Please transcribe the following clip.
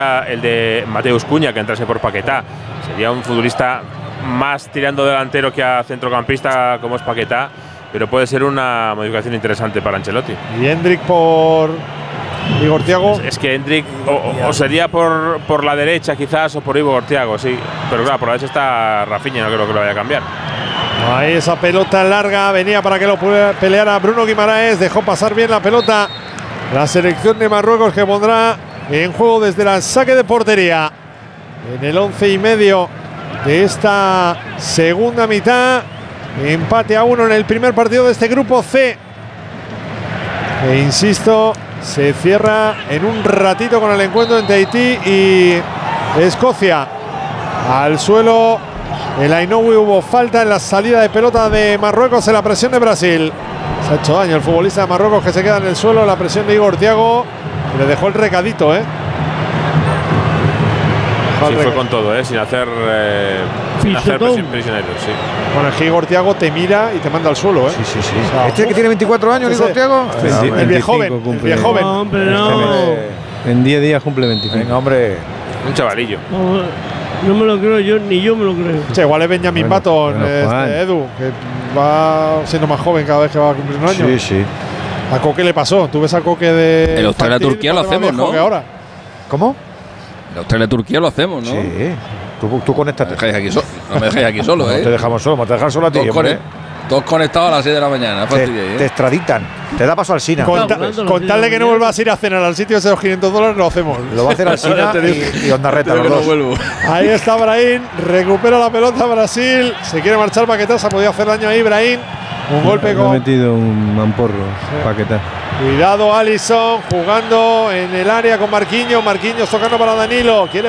el de Mateus Cunha, que entrase por Paquetá. Sería un futbolista más tirando delantero que a centrocampista como es Paquetá, pero puede ser una modificación interesante para Ancelotti. Y Hendrik por Igor Thiago. Es que Hendrik o sería por la derecha quizás o por Igor Thiago, sí. Pero claro, por la derecha está Rafinha, no creo que lo vaya a cambiar. Ahí esa pelota larga venía para que lo peleara Bruno Guimaraes. Dejó pasar bien la pelota la selección de Marruecos, que pondrá en juego desde el saque de portería en el 11:30 de esta segunda mitad. Empate a 1 en el primer partido de este grupo C. E insisto, se cierra en un ratito con el encuentro entre Haití y Escocia. Al suelo el Ainoue, hubo falta en la salida de pelota de Marruecos en la presión de Brasil. Se ha hecho daño el futbolista de Marruecos, que se queda en el suelo. La presión de Igor Thiago le dejó el recadito, Sí, fue con todo, sin hacer prisioneros, sí. Bueno, es que Igor Thiago te mira y te manda al suelo, Sí. O sea, ¿Este que tiene 24 años, Igor Thiago? El viejo joven. El viejo joven. No, hombre, no. En 10 días cumple 25. Venga, hombre. Un chavalillo. No me lo creo yo, ni yo me lo creo. Che, igual es Benjamin Button, Edu, que va siendo más joven cada vez que va a cumplir un año. Sí. ¿A Coque le pasó? ¿Tú ves a Coque de En Australia-Turquía lo hacemos, ¿no? Ahora. ¿Cómo? En Australia-Turquía lo hacemos, ¿no? Sí. Tú conéctate. No me dejáis aquí solo, No te dejamos solo, vamos a dejar solo a ti, hombre. Todos conectados a las 6 de la mañana. Te extraditan. Te da paso al SINA. Con tal de que no vuelvas a ir a cenar al sitio de esos $500, lo hacemos. Lo va a hacer al SINA y Ondarreta, los dos. vuelvo. Ahí está Brahim, recupera la pelota Brasil. Se quiere marchar Paquetá, se ha podido hacer daño ahí Brahim. Un golpe con. Ha metido un mamporro, Paquetá. Cuidado, Alisson jugando en el área con Marquinhos. Marquinhos tocando para Danilo. Quiere